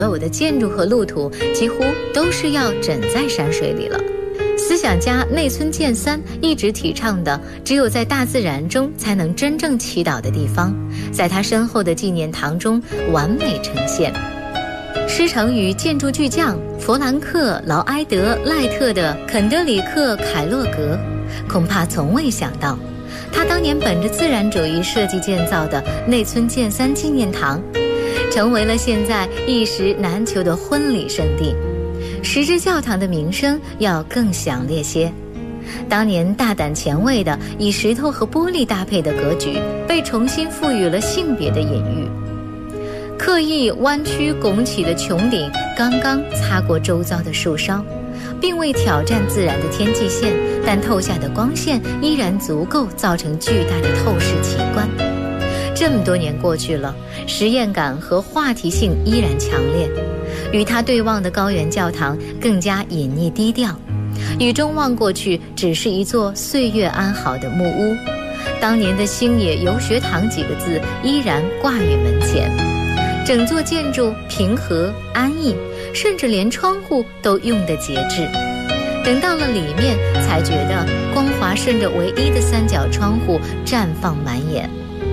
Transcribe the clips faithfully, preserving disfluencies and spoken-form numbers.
有的建筑和路途几乎都是要枕在山水里了。思想家内村健三一直提倡的，只有在大自然中才能真正祈祷的地方，在他身后的纪念堂中完美呈现。师承于建筑巨匠弗兰克·劳埃德·赖特的肯德里克·凯洛格，恐怕从未想到，他当年本着自然主义设计建造的内村健三纪念堂，成为了现在一时难求的婚礼圣地。石之教堂的名声要更响烈些。当年大胆前卫的以石头和玻璃搭配的格局，被重新赋予了性别的隐喻。刻意弯曲拱起的穹顶刚刚擦过周遭的树梢，并未挑战自然的天际线，但透下的光线依然足够造成巨大的透视奇观。这么多年过去了，实验感和话题性依然强烈。与他对望的高原教堂更加隐匿低调，雨中望过去只是一座岁月安好的木屋，当年的星野游学堂几个字依然挂于门前。整座建筑平和安逸，甚至连窗户都用得节制。等到了里面，才觉得光华顺着唯一的三角窗户绽放满眼。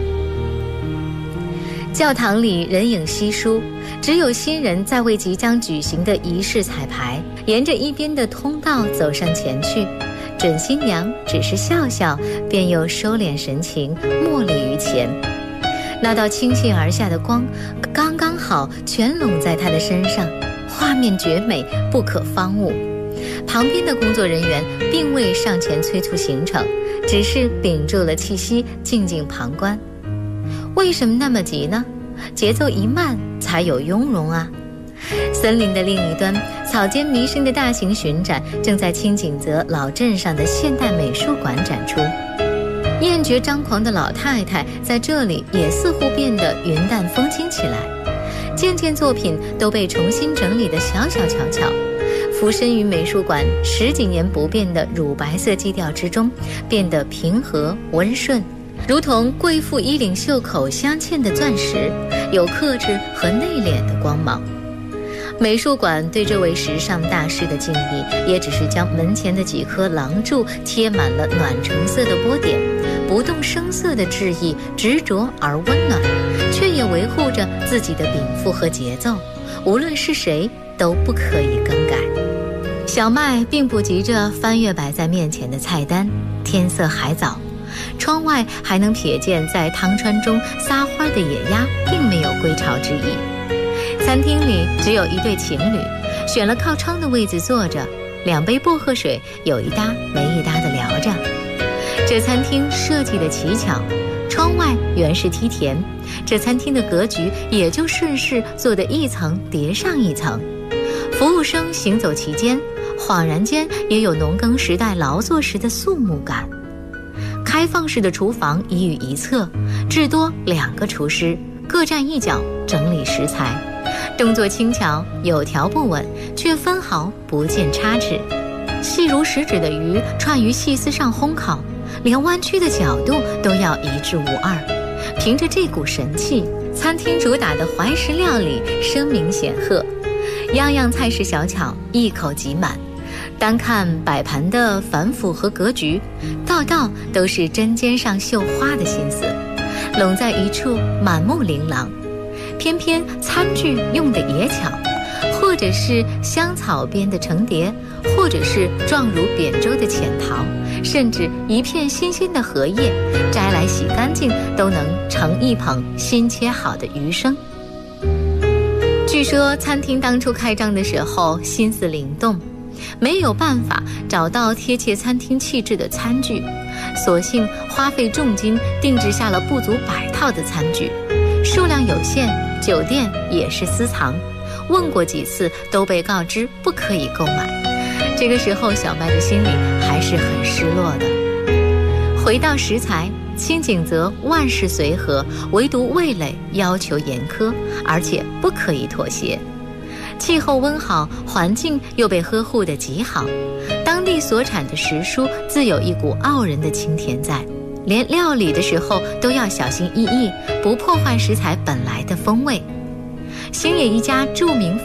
教堂里人影稀疏，只有新人在为即将举行的仪式彩排，沿着一边的通道走上前去。准新娘只是笑笑，便又收敛神情，默立于前。那道倾泻而下的光刚刚好全拢在她的身上，画面绝美，不可方物。旁边的工作人员并未上前催促行程，只是屏住了气息，静静旁观。为什么那么急呢？节奏一慢才有雍容啊。森林的另一端，草间弥生的大型巡展正在清景泽老镇上的现代美术馆展出。厌绝张狂的老太太在这里也似乎变得云淡风轻起来，件件作品都被重新整理得小小巧巧，浮身于美术馆十几年不变的乳白色基调之中，变得平和温顺，如同贵妇衣领袖口镶嵌的钻石，有克制和内敛的光芒。美术馆对这位时尚大师的敬意，也只是将门前的几棵廊柱贴满了暖橙色的波点，不动声色的致意，执着而温暖，却也维护着自己的禀赋和节奏，无论是谁都不可以更改。小麦并不急着翻阅摆在面前的菜单，天色还早，窗外还能瞥见在汤川中撒欢的野鸭，并没有归巢之意。餐厅里只有一对情侣，选了靠窗的位子坐着，两杯薄荷水有一搭没一搭地聊着。这餐厅设计的奇巧，窗外原是梯田，这餐厅的格局也就顺势做得一层叠上一层。服务生行走其间，恍然间也有农耕时代劳作时的肃穆感。开放式的厨房一与一侧，至多两个厨师各站一角整理食材，动作轻巧，有条不紊，却分毫不见差池。细如食指的鱼串于细丝上烘烤，连弯曲的角度都要一致无二。凭着这股神气，餐厅主打的怀石料理声名显赫，样样菜式小巧，一口即满。单看摆盘的繁复和格局，道道都是针尖上绣花的心思，拢在一处，满目琳琅。偏偏餐具用的也巧，或者是香草编的橙蝶，或者是状如扁舟的浅桃，甚至一片新鲜的荷叶，摘来洗干净都能盛一捧新切好的鱼生。据说餐厅当初开张的时候心思灵动，没有办法找到贴切餐厅气质的餐具，索性花费重金定制下了不足百套的餐具，数量有限，酒店也是私藏，问过几次都被告知不可以购买。这个时候小麦的心里还是很失落的。回到食材，清景泽万事随和，唯独味蕾要求严苛，而且不可以妥协。气候温好，环境又被呵护得极好，当地所产的食蔬自有一股傲人的清甜在，连料理的时候都要小心翼翼，不破坏食材本来的风味。星野一家著名